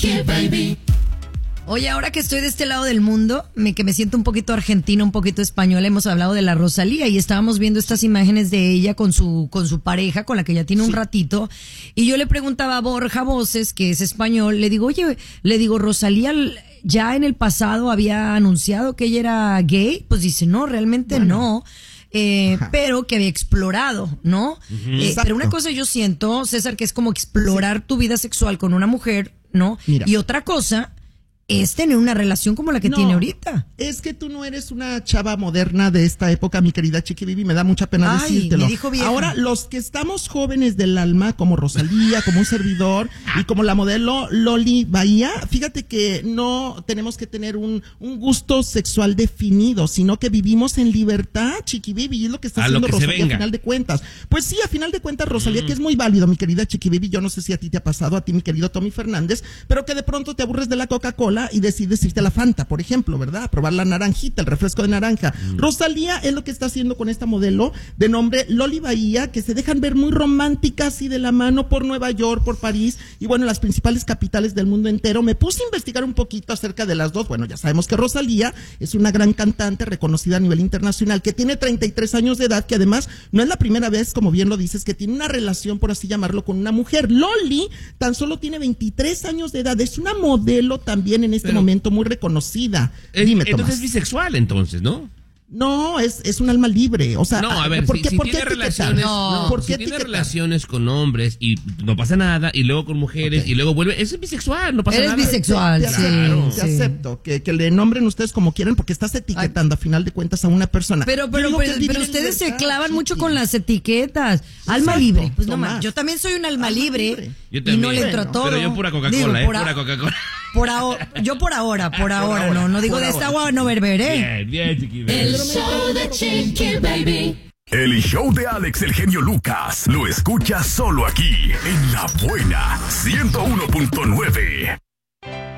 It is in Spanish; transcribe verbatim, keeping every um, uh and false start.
Chiqui Baby. Oye, ahora que estoy de este lado del mundo, me, que me siento un poquito argentina, un poquito española, hemos hablado de la Rosalía y estábamos viendo estas imágenes de ella con su con su pareja, con la que ya tiene un sí. ratito, y yo le preguntaba a Borja Voces, que es español, le digo, oye, le digo, Rosalía ya en el pasado había anunciado que ella era gay, pues dice, no, realmente bueno. no. Eh, pero que había explorado, ¿no? Uh-huh. Eh, pero una cosa yo siento, César, que es como explorar sí. tu vida sexual con una mujer, ¿no? Mira. Y otra cosa es tener una relación como la que no, tiene ahorita. Es que tú no eres una chava moderna de esta época, mi querida Chiqui Baby, me da mucha pena Ay, decírtelo. Me dijo vieja. Ahora, los que estamos jóvenes del alma, como Rosalía, como un servidor, y como la modelo Loli Bahía, fíjate que no tenemos que tener un, un gusto sexual definido, sino que vivimos en libertad, Chiqui Baby, y es lo que está a haciendo Rosalía a final de cuentas. Pues sí, a final de cuentas, Rosalía, mm. que es muy válido, mi querida Chiqui Baby, yo no sé si a ti te ha pasado, a ti, mi querido Tommy Fernández, pero que de pronto te aburres de la Coca-Cola y decides irte a la Fanta, por ejemplo, ¿verdad? Probar la naranjita, el refresco de naranja. Mm. Rosalía es lo que está haciendo con esta modelo de nombre Loli Bahía, que se dejan ver muy románticas y de la mano por Nueva York, por París y bueno, las principales capitales del mundo entero. Me puse a investigar un poquito acerca de las dos. Bueno, ya sabemos que Rosalía es una gran cantante reconocida a nivel internacional, que tiene treinta y tres años de edad, que además no es la primera vez, como bien lo dices, que tiene una relación, por así llamarlo, con una mujer. Loli tan solo tiene veintitrés años de edad, es una modelo también en este Pero, momento muy reconocida. Es, Dime, entonces Tomás. es bisexual, entonces, ¿no? No, es, es un alma libre. O sea, no, a ver, ¿por si, qué, si ¿por tiene qué relaciones, no, no, ¿por si qué tiene etiquetar? relaciones con hombres y no pasa nada, y luego con mujeres, okay. y luego vuelve, es bisexual, no pasa Eres nada. Eres bisexual, te, te, sí. Claro. sí. Te acepto, que, que le nombren ustedes como quieran, porque estás etiquetando Ay. a final de cuentas a una persona. Pero, pero, pero, pero ustedes se clavan mucho chiqui. con las etiquetas. Alma Exacto. libre, pues no más. Yo también soy un alma, alma libre, libre. Yo también, y no le entro a todo. Pero yo pura Coca-Cola, Digo, eh, pura Coca-Cola. Por ahora, yo por ahora, por ahora, por no, no digo de esta agua no berberé. Bien, bien, Chiqui Baby. El show de Chiqui Baby. El show de Alex el genio Lucas lo escuchas solo aquí en La Buena ciento uno punto nueve.